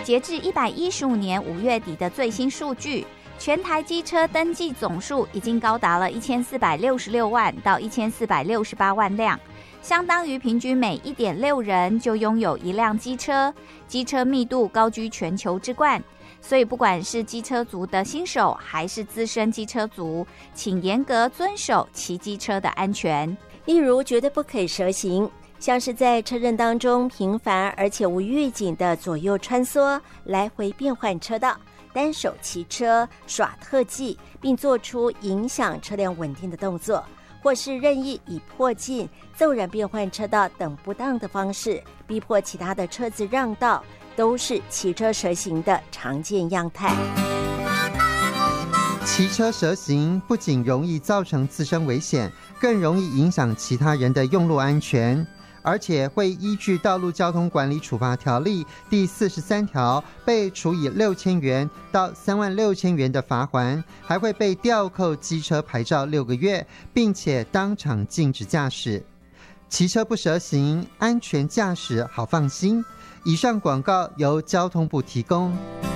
截至115年5月底的最新数据，全台机车登记总数已经高达了1466万到1468万辆，相当于平均每 1.6 人就拥有一辆机车，机车密度高居全球之冠。所以不管是机车族的新手还是资深机车族，请严格遵守骑机车的安全。 例如绝对不可以蛇行，像是在车阵当中频繁而且无预警的左右穿梭，来回变换车道，单手骑车耍特技，并做出影响车辆稳定的动作，或是任意以迫近、骤然变换车道等不当的方式逼迫其他的车子让道，都是骑车蛇行的常见样态。 骑车蛇行不仅容易造成自身危险，更容易影响其他人的用路安全，而且会依据《道路交通管理处罚条例》第43条被处以6000元到36000元的罚锾，还会被吊扣机车牌照6个月，并且当场禁止驾驶。骑车不蛇行，安全驾驶好放心。以上广告由交通部提供。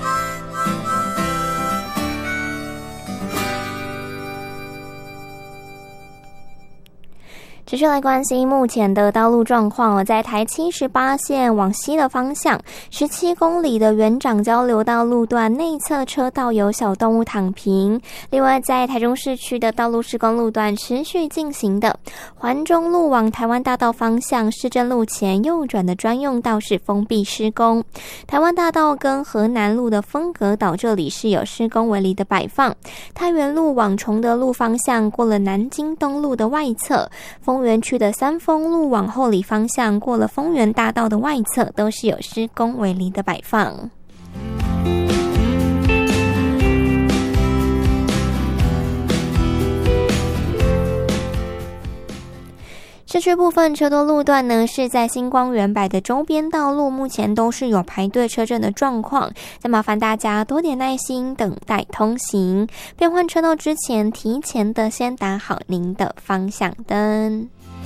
持续来关心目前的道路状况，在台78线往西的方向17公里的园长交流道路段内侧车道有小动物躺平。另外在台中市区的道路施工路段持续进行的环中路往台湾大道方向市政路前右转的专用道是封闭施工。台湾大道跟河南路的分隔岛这里是有施工围篱的摆放。太原路往崇德路方向过了南京东路的外侧，丰原区的三丰路往后里方向过了丰原大道的外侧都是有施工围篱的摆放。市区部分车多路段呢是在新光园摆的周边道路，目前都是有排队车阵的状况，再麻烦大家多点耐心等待通行，变换车道之前提前的先打好您的方向灯。